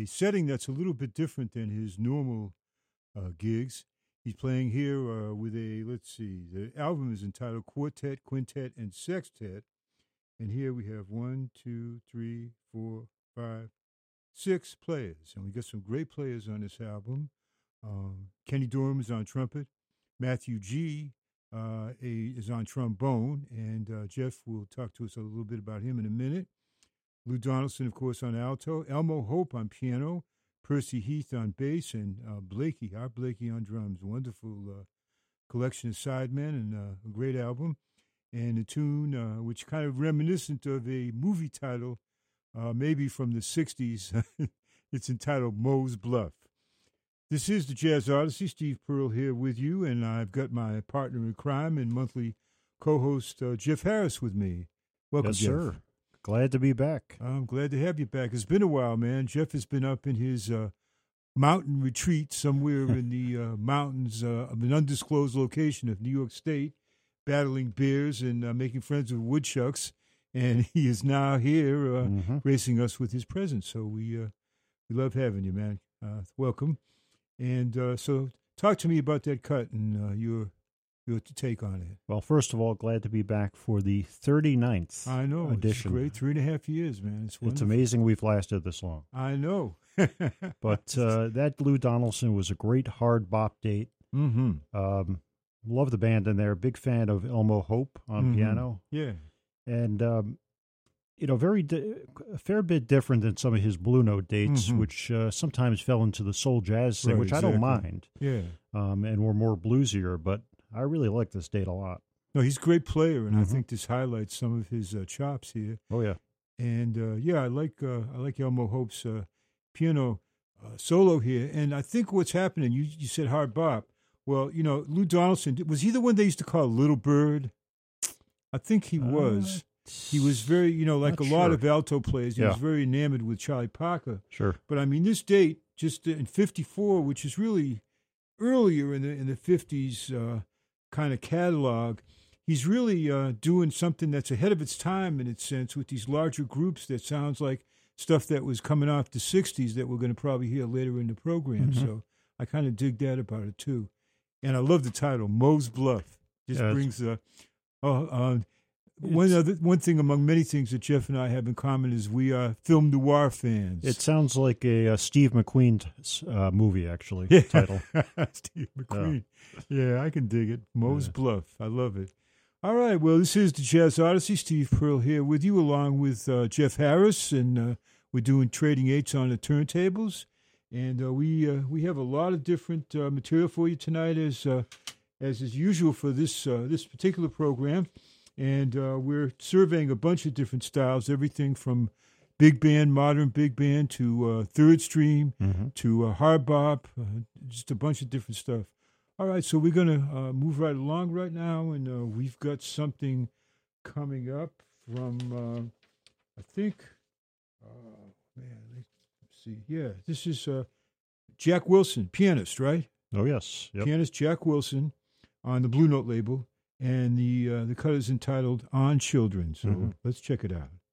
setting that's a little bit different than his normal gigs. He's playing here with let's see, the album is entitled Quartet, Quintet, and Sextet. And here we have 1, 2, 3, 4, 5, 6 players. And we got some great players on this album. Kenny Dorham is on trumpet. Matthew G. Is on trombone. And Jeff will talk to us a little bit about him in a minute. Lou Donaldson, of course, on alto. Elmo Hope on piano. Percy Heath on bass. And Blakey, Art Blakey on drums. Wonderful collection of sidemen and a great album. And a tune which kind of reminiscent of a movie title, maybe from the 60s. It's entitled Moe's Bluff. This is the Jazz Odyssey. Steve Pearl here with you, and I've got my partner in crime and monthly co-host Jeff Harris with me. Welcome, yes, Jeff. Sir. Glad to be back. I'm glad to have you back. It's been a while, man. Jeff has been up in his mountain retreat somewhere in the mountains of an undisclosed location of New York State, battling bears and making friends with woodchucks. And he is now here gracing us with his presence. So we love having you, man. Welcome. And so talk to me about that cut and your take on it. Well, first of all, glad to be back for the 39th I know. edition. It's great. 3.5 years, man. It's amazing we've lasted this long. I know. But that Lou Donaldson was a great hard bop date. Mm-hmm. Love the band in there. Big fan of Elmo Hope on piano. Yeah. And, a fair bit different than some of his Blue Note dates, which sometimes fell into the soul jazz thing, which I don't mind. Yeah. And were more bluesier, but I really like this date a lot. No, he's a great player, and I think this highlights some of his chops here. Oh, yeah. And, I like Elmo Hope's piano solo here. And I think what's happening, you said hard bop. Well, Lou Donaldson, was he the one they used to call Little Bird? I think he was. He was very, like a lot of alto players, he was very enamored with Charlie Parker. Sure. But I mean, this date, just in '54, which is really earlier in the '50s kind of catalog, he's really doing something that's ahead of its time in its sense with these larger groups that sounds like stuff that was coming off the '60s that we're going to probably hear later in the program. So I kind of dig that about it too. And I love the title, Moe's Bluff. Just brings one thing among many things that Jeff and I have in common is we are film noir fans. It sounds like a Steve McQueen movie, actually, title. Steve McQueen. Yeah, I can dig it. Moe's Bluff. I love it. All right, well, this is the Jazz Odyssey. Steve Pearl here with you, along with Jeff Harris, and we're doing Trading Eights on the turntables. And we have a lot of different material for you tonight, as is usual for this particular program. And we're surveying a bunch of different styles, everything from big band, modern big band, to third stream, to hard bop, just a bunch of different stuff. All right, so we're going to move right along right now, and we've got something coming up from, I think, let's see. Yeah, this is Jack Wilson, pianist, right? Oh, yes. Yep. Pianist Jack Wilson on the Blue Note label. And the cut is entitled On Children, so let's check it out.